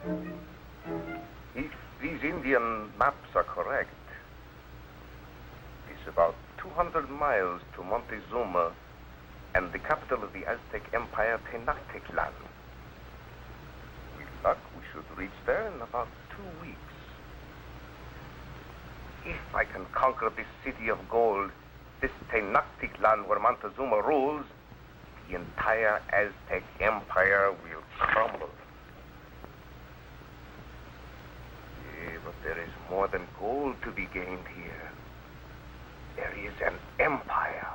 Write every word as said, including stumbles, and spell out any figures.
If these Indian maps are correct, it's about two hundred miles to Montezuma and the capital of the Aztec Empire, Tenochtitlan. With luck, we should reach there in about two weeks. If I can conquer this city of gold, this Tenochtitlan where Montezuma rules, the entire Aztec Empire will crumble. Yeah, but there is more than gold to be gained here. There is an empire.